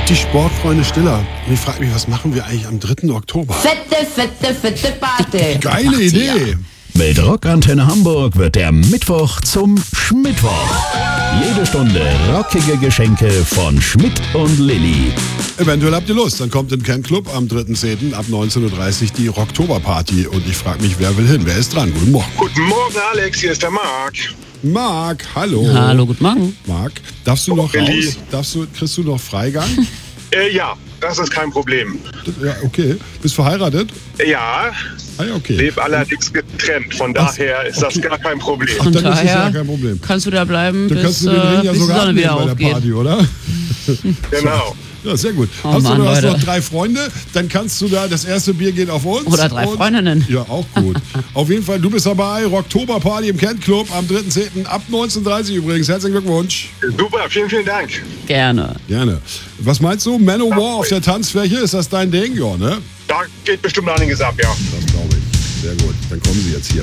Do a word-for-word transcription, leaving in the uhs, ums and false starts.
die Sportfreunde Stiller. Und ich frage mich, was machen wir eigentlich am dritten Oktober? Fette, fette, fette Party. Geile Idee. Mit Rockantenne Hamburg wird der Mittwoch zum Schmittwoch. Jede Stunde rockige Geschenke von Schmidt und Lilly. Eventuell habt ihr Lust, dann kommt im Camp Club am dritten zehnten ab neunzehn Uhr dreißig die Rocktober-Party. Und ich frage mich, wer will hin? Wer ist dran? Guten Morgen. Guten Morgen, Alex, hier ist der Marc. Marc, hallo. Hallo, guten Morgen. Marc, darfst du noch Lilly. raus? Darfst du, kriegst du noch Freigang? Äh, ja, das ist kein Problem. Ja, okay. Bist verheiratet? Ja, Ah ja, okay. lebe allerdings getrennt, von Ach, daher ist das okay. gar kein Problem. Ach, Von dann ist das daher ja kein Problem. kannst du da bleiben, Dann bis, kannst du den Ring äh, ja bis die sogar Sonne abnehmen wieder bei der aufgeht. Party, oder? Genau. Ja, sehr gut. Oh hast Mann, du, du hast Leute. noch drei Freunde, dann kannst du da, das erste Bier geht auf uns. Oder drei und, Freundinnen. Ja, auch gut. Auf jeden Fall, du bist dabei, Rocktober Party im Kent Club am dritten zehnten ab neunzehn Uhr dreißig übrigens. Herzlichen Glückwunsch. Super, vielen, vielen Dank. Gerne. Gerne. Was meinst du? Manowar auf der Tanzfläche, ist das dein Ding? Ja, ne? Da geht bestimmt einiges ab, ja. Das glaube ich. Sehr gut. Dann kommen sie jetzt hier.